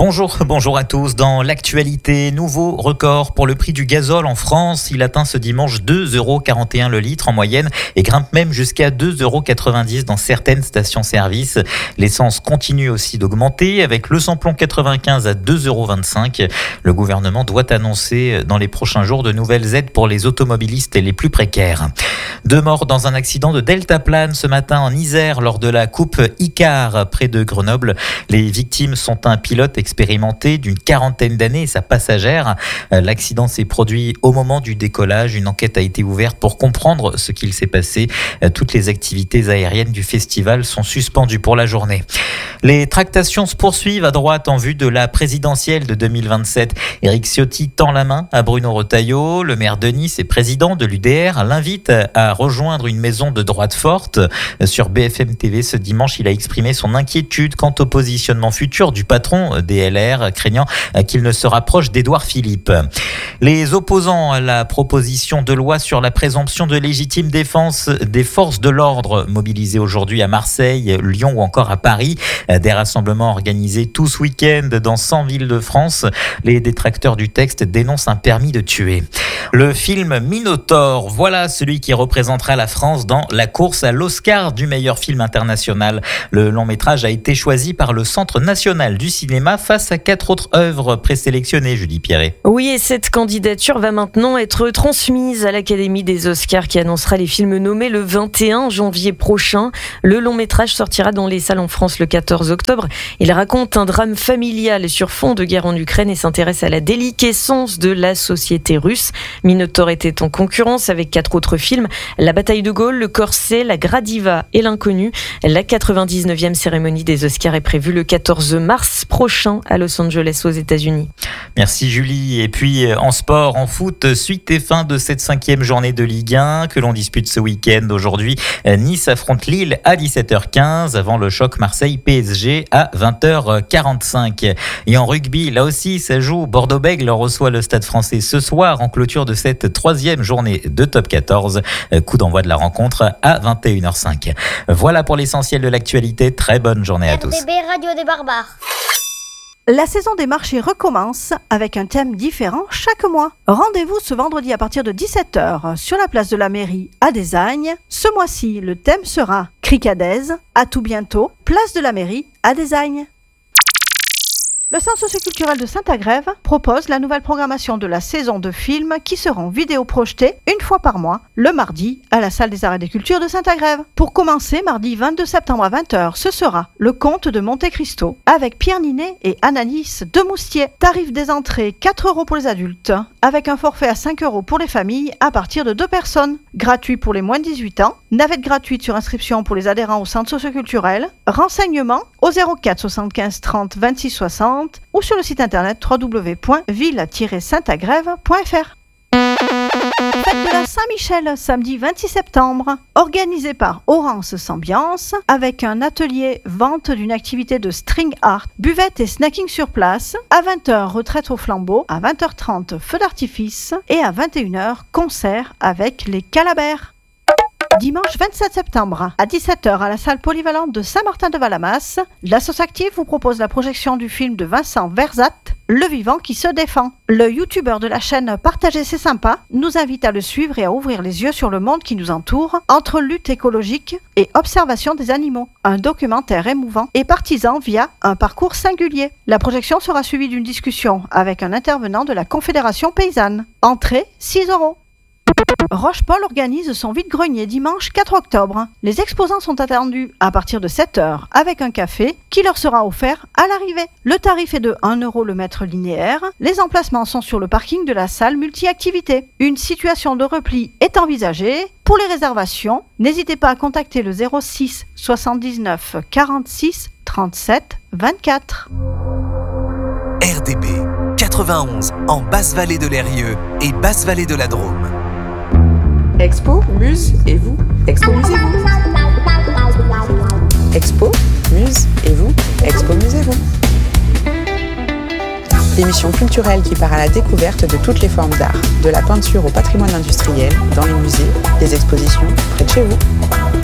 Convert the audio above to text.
Bonjour à tous. Dans l'actualité, nouveau record pour le prix du gazole en France. Il atteint ce dimanche 2,41 € le litre en moyenne et grimpe même jusqu'à 2,90 € dans certaines stations-service. L'essence continue aussi d'augmenter avec le samplon 95 à 2,25 €. Le gouvernement doit annoncer dans les prochains jours de nouvelles aides pour les automobilistes les plus précaires. 2 morts dans un accident de deltaplane ce matin en Isère lors de la coupe Icare près de Grenoble. Les victimes sont un pilote expérimenté d'une 40aine d'années et sa passagère. L'accident s'est produit au moment du décollage. Une enquête a été ouverte pour comprendre ce qu'il s'est passé. Toutes les activités aériennes du festival sont suspendues pour la journée. Les tractations se poursuivent à droite en vue de la présidentielle de 2027. Éric Ciotti tend la main à Bruno Retailleau. Le maire de Nice et président de l'UDR l'invite à rejoindre une maison de droite forte. Sur BFM TV ce dimanche, il a exprimé son inquiétude quant au positionnement futur du patron des LR, craignant qu'il ne se rapproche d'Édouard Philippe. Les opposants à la proposition de loi sur la présomption de légitime défense des forces de l'ordre mobilisées aujourd'hui à Marseille, Lyon ou encore à Paris. Des rassemblements organisés tout ce week-end dans 100 villes de France. Les détracteurs du texte dénoncent un permis de tuer. Le film Minotaure, voilà celui qui représentera la France dans la course à l'Oscar du meilleur film international. Le long métrage a été choisi par le Centre national du cinéma face à 4 autres œuvres présélectionnées, Julie Pierret. Oui, et cette candidature va maintenant être transmise à l'Académie des Oscars qui annoncera les films nommés le 21 janvier prochain. Le long métrage sortira dans les salles en France le 14 octobre. Il raconte un drame familial sur fond de guerre en Ukraine et s'intéresse à la déliquescence de la société russe. Minotaure était en concurrence avec 4 autres films, La bataille de Gaulle, Le Corset, La Gradiva et L'Inconnu. La 99e cérémonie des Oscars est prévue le 14 mars prochain à Los Angeles aux États-Unis. Merci Julie. Et puis en sport, en foot, suite et fin de cette 5e journée de Ligue 1 que l'on dispute ce week-end. Aujourd'hui, Nice affronte Lille à 17h15 avant le choc Marseille-PSG à 20h45. Et en rugby, là aussi, ça joue. Bordeaux-Bègles reçoit le Stade Français ce soir en clôture de cette 3e journée de Top 14. Coup d'envoi de la rencontre à 21h05. Voilà pour l'essentiel de l'actualité. Très bonne journée à tous. RDB Radio des Barbares. La saison des marchés recommence avec un thème différent chaque mois. Rendez-vous ce vendredi à partir de 17h sur la place de la mairie à Desagnes. Ce mois-ci, le thème sera Cricadaise. À tout bientôt, place de la mairie à Desagnes. Le Centre socioculturel de Saint-Agrève propose la nouvelle programmation de la saison de films qui seront vidéoprojetés une fois par mois, le mardi, à la salle des arts et des cultures de Saint-Agrève. Pour commencer, mardi 22 septembre à 20h, ce sera Le Comte de Monte Cristo, avec Pierre Ninet et Anaïs de Moustier. Tarif des entrées 4 € pour les adultes, avec un forfait à 5 € pour les familles à partir de 2 personnes. Gratuit pour les moins de 18 ans, navette gratuite sur inscription pour les adhérents au Centre socioculturel. Renseignements au 04 75 30 26 60 ou sur le site internet www.ville-saintagrève.fr. Fête de la Saint-Michel, samedi 26 septembre, organisée par Orance Sambiance, avec un atelier vente d'une activité de string art, buvette et snacking sur place, à 20h retraite au flambeau, à 20h30 feu d'artifice et à 21h concert avec les Calabers. Dimanche 27 septembre, à 17h à la salle polyvalente de Saint-Martin-de-Valamas, l'Assos Active vous propose la projection du film de Vincent Verzat, Le Vivant qui se défend. Le youtubeur de la chaîne Partager c'est sympa nous invite à le suivre et à ouvrir les yeux sur le monde qui nous entoure, entre lutte écologique et observation des animaux. Un documentaire émouvant et partisan via un parcours singulier. La projection sera suivie d'une discussion avec un intervenant de la Confédération paysanne. Entrée 6 €. Roche-Paul organise son vide-grenier dimanche 4 octobre. Les exposants sont attendus à partir de 7h avec un café qui leur sera offert à l'arrivée. Le tarif est de 1 € le mètre linéaire. Les emplacements sont sur le parking de la salle multi-activités. Une situation de repli est envisagée. Pour les réservations, n'hésitez pas à contacter le 06 79 46 37 24. RDB 91 en Basse-Vallée de l'Eyrieux et Basse-Vallée de la Drôme. Expo, Muse et vous, Expo, Musez-vous. Expo, Muse et vous, Expo, Musez-vous. L'émission culturelle qui part à la découverte de toutes les formes d'art, de la peinture au patrimoine industriel, dans les musées, des expositions près de chez vous.